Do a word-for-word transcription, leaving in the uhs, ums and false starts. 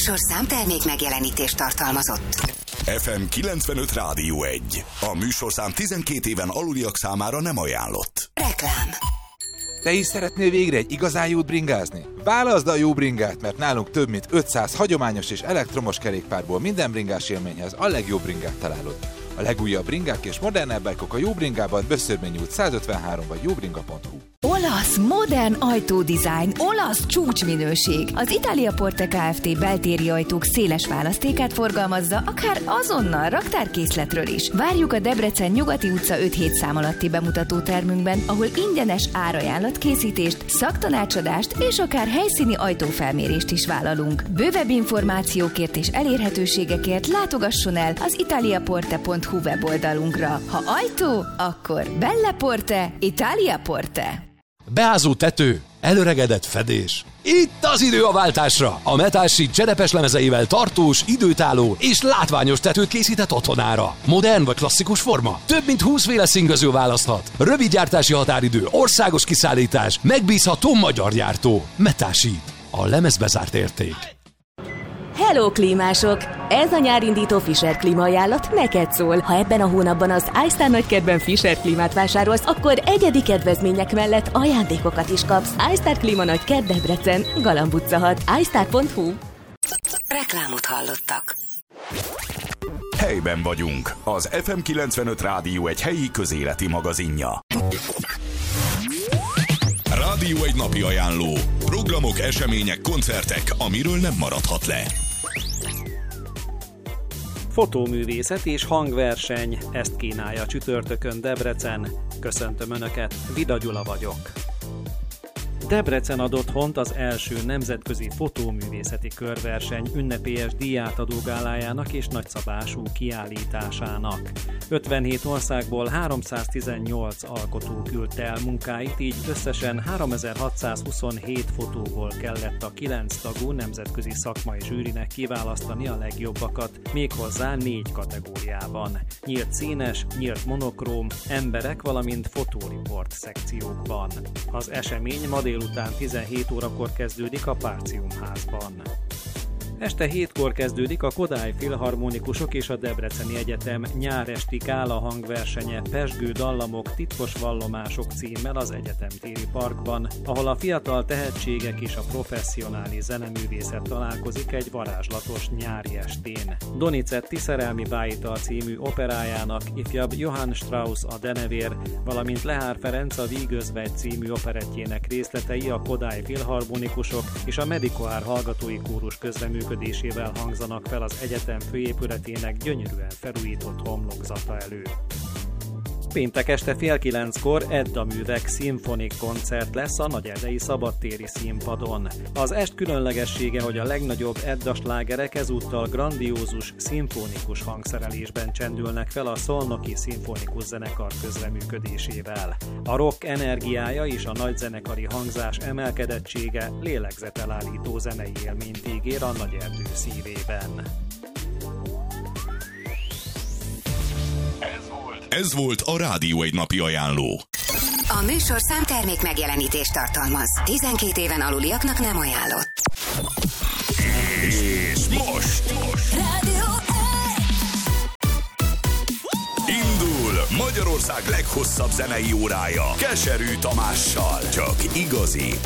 műsorszám termék megjelenítést tartalmazott. ef em kilencvenöt Rádió egy. A műsorszám tizenkét éven aluliak számára nem ajánlott. Reklám. Te is szeretnél végre egy igazán jót bringázni? Válaszd a jó bringát, mert nálunk több mint ötszáz hagyományos és elektromos kerékpárból minden bringás élményhez a legjobb bringát találod. A legújabb bringák és modernebb bike-ok a Jó Bringában, Böszörményi út százötvenhárom vagy jóbringa pont hu. Olasz, modern ajtódizájn, olasz csúcsminőség. Az Italia Porte Kft. Beltéri ajtók széles választékát forgalmazza, akár azonnal raktárkészletről is. Várjuk a Debrecen Nyugati utca öt hét szám alatti bemutató termünkben, ahol ingyenes árajánlatkészítést, szaktanácsadást és akár helyszíni ajtófelmérést is vállalunk. Bővebb információkért és elérhetőségekért látogasson el az italiaporte pont hu weboldalunkra. Ha ajtó, akkor Belle Porte, Italia Porte. Beázó tető, előregedett fedés. Itt az idő a váltásra! A Metal Sheet cserepes lemezeivel tartós, időtálló és látványos tetőt készített otthonára. Modern vagy klasszikus forma? Több mint húsz féle színző választhat. Rövid gyártási határidő, országos kiszállítás, megbízható magyar gyártó. Metal Sheet. A lemezbezárt érték. Hello klímások! Ez a nyárindító Fischer klímaajánlat neked szól. Ha ebben a hónapban az iStar nagykertben Fischer klímát vásárolsz, akkor egyedi kedvezmények mellett ajándékokat is kapsz. iStar Klíma Nagykert Debrecen, Galamb utca hat, iStar pont hu. Reklámot hallottak. Helyben vagyunk. Az ef em kilencvenöt Rádió egy helyi közéleti magazinja. Rádió egy napi ajánló. Programok, események, koncertek, amiről nem maradhat le. Fotóművészet és hangverseny, ezt kínálja csütörtökön Debrecen. Köszöntöm Önöket, Vida Gyula vagyok. Debrecen ad otthont az első nemzetközi fotóművészeti körverseny ünnepélyes díjátadó gálájának és nagyszabású kiállításának. ötvenhét országból háromszáztizennyolc alkotó küldte el munkáit, így összesen háromezer-hatszázhuszonhét fotóból kellett a kilenc tagú nemzetközi szakmai zsűrinek kiválasztani a legjobbakat, méghozzá négy kategóriában. Nyílt színes, nyílt monokróm, emberek, valamint fotóriport szekciókban. Az esemény ma délután tizenhét órakor kezdődik a Pácium házban. Este hétkor kezdődik a Kodály Filharmonikusok és a Debreceni Egyetem nyáresti gála hangversenye Pezsgő dallamok, titkos vallomások címmel az Egyetemtéri Parkban, ahol a fiatal tehetségek és a professzionális zeneművészet találkozik egy varázslatos nyári estén. Donizetti Szerelmi bájital című operájának ifjabb Johann Strauss a denevér, valamint Lehár Ferenc a Vígözvegy című operettjének részletei a Kodály Filharmonikusok és a Medikoár hallgatói kórus közreműködésével hangzanak fel az egyetem főépületének gyönyörűen felújított homlokzata előtt. Péntek este fél kilenckor Edda művek szimfonik koncert lesz a Nagyerdei szabadtéri színpadon. Az est különlegessége, hogy a legnagyobb Edda slágerek ezúttal grandiózus szimfonikus hangszerelésben csendülnek fel a Szolnoki Szimfonikus Zenekar közreműködésével. A rock energiája és a nagyzenekari hangzás emelkedettsége lélegzetelállító zenei élményt ígér a Nagyerdő szívében. Ez volt a Rádió egy napi ajánló. A műsorszám termék megjelenítést tartalmaz. tizenkét éven aluliaknak nem ajánlott. És most, most. Rádió Indul Magyarország leghosszabb zenei órája Keserű Tamással. Csak igazi,